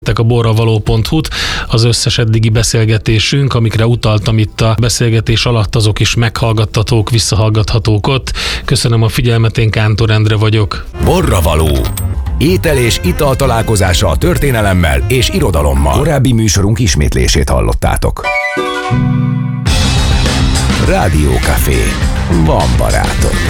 a borravaló.hu-t, az összes eddigi beszélgetésünk, amikre utaltam itt a beszélgetés alatt, azok is meghallgattatók, visszahallgathatók ott. Köszönöm a figyelmet, én Kántor Endre vagyok. Borravaló. Étel és ital találkozása a történelemmel és irodalommal. Korábbi műsorunk ismétlését hallottátok. Rádió Café. Van barátok.